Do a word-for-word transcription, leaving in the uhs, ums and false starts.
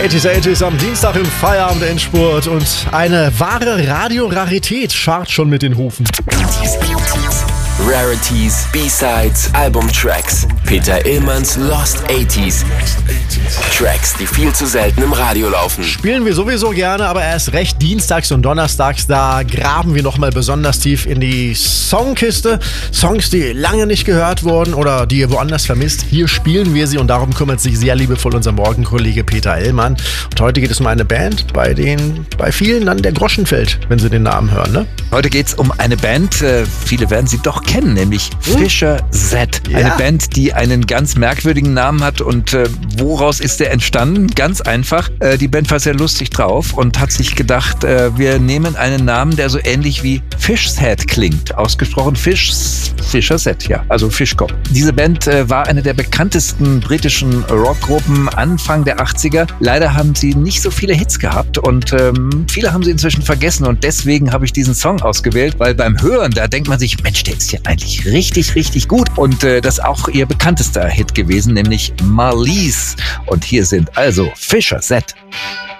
achtziger achtziger am Dienstag im Feierabend-Endspurt und eine wahre Radiorarität scharrt schon mit den Hufen. Rarities, B-Sides, Albumtracks. Peter Illmanns Lost achtziger. Tracks, die viel zu selten im Radio laufen. Spielen wir sowieso gerne, aber erst recht dienstags und donnerstags, da graben wir nochmal besonders tief in die Songkiste. Songs, die lange nicht gehört wurden oder die ihr woanders vermisst. Hier spielen wir sie und darum kümmert sich sehr liebevoll unser Morgenkollege Peter Illmann. Und heute geht es um eine Band, bei denen bei vielen dann der Groschen fällt, wenn sie den Namen hören, ne? Heute geht es um eine Band, äh, viele werden sie doch kennen, nämlich hm? Fischer Z. Ja. Eine Band, die einen ganz merkwürdigen Namen hat. Und äh, woraus ist der entstanden? Ganz einfach. Äh, die Band war sehr lustig drauf und hat sich gedacht, äh, wir nehmen einen Namen, der so ähnlich wie Fish's-Head klingt. Ausgesprochen Fish, Fischer Z, ja, also Fischkopf. Diese Band äh, war eine der bekanntesten britischen Rockgruppen Anfang der achtziger. Leider haben sie nicht so viele Hits gehabt und ähm, viele haben sie inzwischen vergessen und deswegen habe ich diesen Song ausgewählt, weil beim Hören, da denkt man sich, Mensch, der ist ja eigentlich richtig, richtig gut. Und äh, das ist auch ihr bekanntester Hit gewesen, nämlich Marlies. Und hier sind also Fischer Z.